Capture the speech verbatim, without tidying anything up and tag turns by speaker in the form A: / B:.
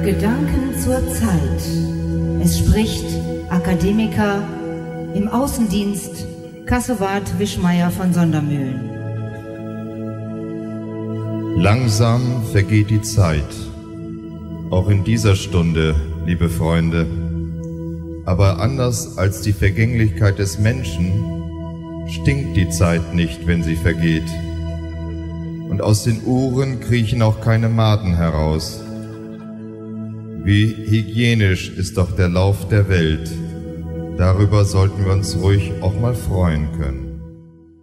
A: Gedanken zur Zeit. Es spricht Akademiker im Außendienst Kassowat Wischmeier von Sondermühlen.
B: Langsam vergeht die Zeit, auch in dieser Stunde, liebe Freunde. Aber anders als die Vergänglichkeit des Menschen stinkt die Zeit nicht, wenn sie vergeht. Und aus den Uhren kriechen auch keine Maden heraus. Wie hygienisch ist doch der Lauf der Welt. Darüber sollten wir uns ruhig auch mal freuen können.